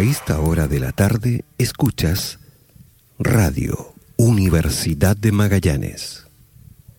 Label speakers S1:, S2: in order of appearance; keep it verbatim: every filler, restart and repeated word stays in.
S1: A esta hora de la tarde escuchas Radio Universidad de Magallanes.